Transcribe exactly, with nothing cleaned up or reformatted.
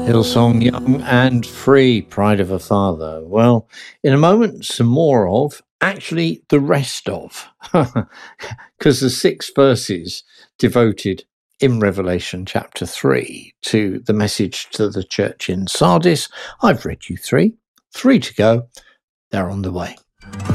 Hillsong, Young and Free, Pride of a Father. Well, in a moment, some more of, actually, the rest of, because the six verses devoted in Revelation chapter three to the message to the church in Sardis. I've read you three, three to go. They're on the way.